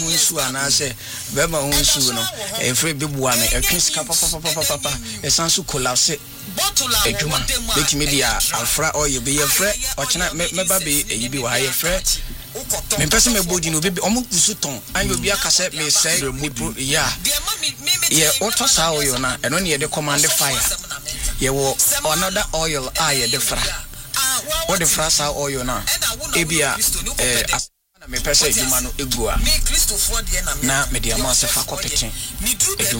unsu anase bema unsu no efre bibua me etwesika papa esanso collapse eduma betimi dia afra oil be yefre ochena meba be eyibi wa yefre me pese me bodi no be omo kusu ton ayo bi akase me say ya ye auto sa oil na eno ne de command fire ye wo another oil aye de fra what the fra sa oil na ebia na me pese eduma no egua na me dia ma se fa kopete